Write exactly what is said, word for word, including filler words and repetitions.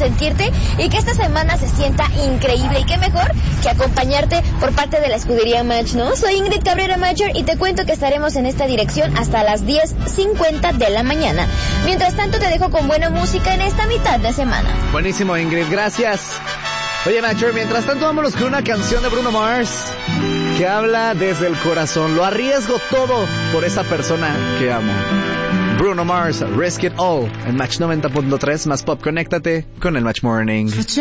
consentirte y que esta semana se sienta increíble. Y qué mejor que acompañarte por parte de la escudería Match, ¿no? Soy Ingrid Cabrera Macher y te cuento que estaremos en esta dirección hasta las diez cincuenta de la mañana. Mientras tanto, te dejo con buena música en esta mitad de semana. Buenísimo, Ingrid, gracias. Oye, Macher, mientras tanto, vámonos con una canción de Bruno Mars que habla desde el corazón. Lo arriesgo todo por esa persona que amo. Bruno Mars, Risk It All, en Match noventa punto tres, más pop. Conéctate con el Match Morning.